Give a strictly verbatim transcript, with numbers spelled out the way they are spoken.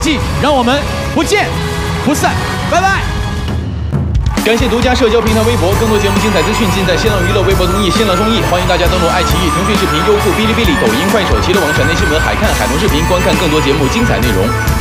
记，让我们不见不散，拜拜。感谢独家社交平台微博，更多节目精彩资讯尽在新浪娱乐、微博综艺、新浪综艺，欢迎大家登录爱奇艺、腾讯视频、优酷、哔哩哔哩、抖音、快手、齐乐网、闪电新闻、海看、海豚视频，观看更多节目精彩内容。